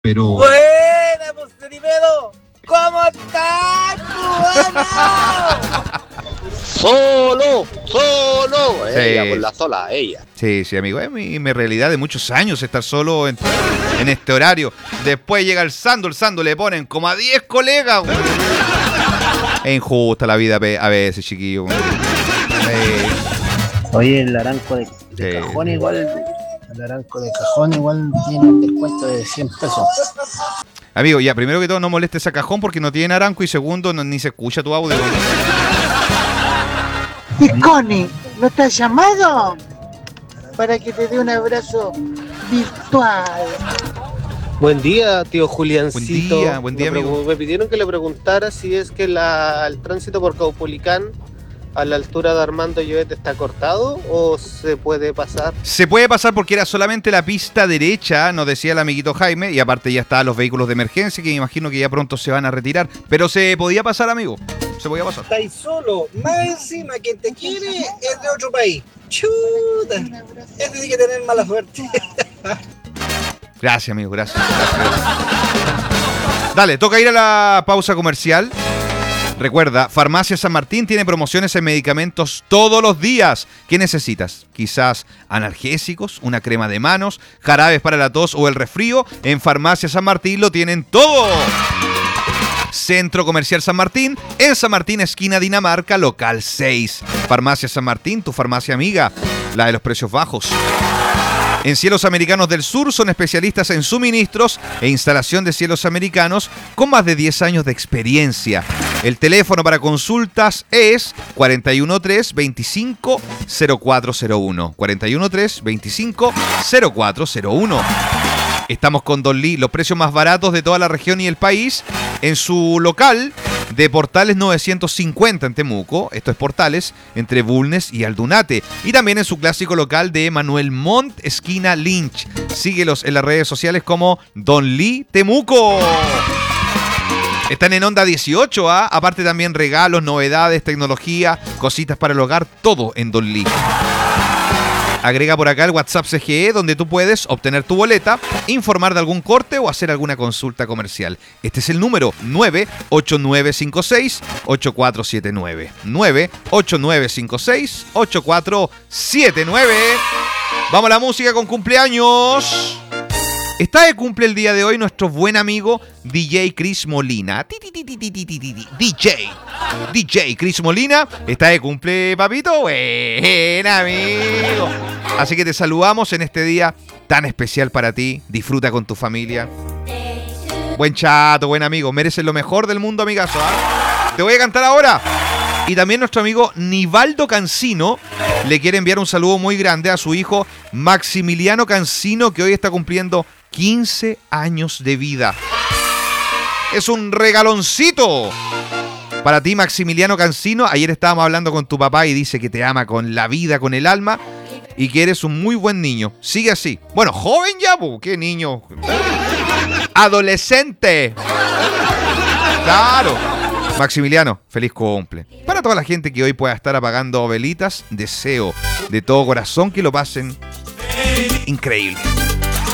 Pero... ¡Buena, Monterimedo! ¿Cómo estás, cubano? ¡Solo! Sí. Ella, por la sola, ella. Sí, amigo. Es mi realidad de muchos años estar solo en este horario. Después llega el Sando le ponen como a 10 colegas. Es injusta la vida a veces, chiquillo. Oye, el naranjo de cajón igual. El naranjo de cajón igual tiene un descuento de 100 pesos. Amigo, ya, primero que todo, no molestes a cajón porque no tiene naranjo. Y segundo, ni se escucha tu audio. Discone, ¿no te has llamado? Para que te dé un abrazo virtual. Buen día, tío Juliancito. Buen día, amigo. Me pidieron que le preguntara si es que el tránsito por Caupolicán a la altura de Armando Llobet está cortado o se puede pasar. Se puede pasar porque era solamente la pista derecha, nos decía el amiguito Jaime, y aparte ya estaban los vehículos de emergencia que me imagino que ya pronto se van a retirar, pero se podía pasar, amigo, se podía pasar. Estáis solo, más encima quien te quiere es de otro país. Chuta, ese tiene que tener mala suerte. Gracias, amigo, gracias. Dale, toca ir a la pausa comercial. Recuerda, Farmacia San Martín tiene promociones en medicamentos todos los días. ¿Qué necesitas? Quizás analgésicos, una crema de manos, jarabes para la tos o el resfrío. En Farmacia San Martín lo tienen todo. Centro Comercial San Martín, en San Martín, esquina Dinamarca, local 6. Farmacia San Martín, tu farmacia amiga, la de los precios bajos. En Cielos Americanos del Sur son especialistas en suministros e instalación de cielos americanos con más de 10 años de experiencia. El teléfono para consultas es 413-25-0401. 413-25-0401. Estamos con Don Lee, los precios más baratos de toda la región y el país, en su local de Portales 950 en Temuco, esto es Portales, entre Bulnes y Aldunate, y también en su clásico local de Manuel Montt, esquina Lynch. Síguelos en las redes sociales como Don Lee Temuco. Están en Onda 18, ¿ah? Aparte también regalos, novedades, tecnología, cositas para el hogar, todo en Don Lee. Agrega por acá el WhatsApp CGE, donde tú puedes obtener tu boleta, informar de algún corte o hacer alguna consulta comercial. Este es el número 98956-8479. 98956-8479. Vamos a la música con cumpleaños. Está de cumple el día de hoy nuestro buen amigo DJ Chris Molina. DJ Chris Molina. Está de cumple, papito. Buen amigo. Así que te saludamos en este día tan especial para ti. Disfruta con tu familia. Buen chato, buen amigo. Mereces lo mejor del mundo, amigazo, ¿eh? Te voy a cantar ahora. Y también nuestro amigo Nivaldo Cancino le quiere enviar un saludo muy grande a su hijo Maximiliano Cancino, que hoy está cumpliendo 15 años de vida. Es un regaloncito para ti, Maximiliano Cancino. Ayer estábamos hablando con tu papá y dice que te ama con la vida, con el alma, y que eres un muy buen niño. Sigue así. Bueno, joven ya, ¿qué niño? Adolescente. Claro. Maximiliano, feliz cumple. Para toda la gente que hoy pueda estar apagando velitas, deseo de todo corazón que lo pasen increíble.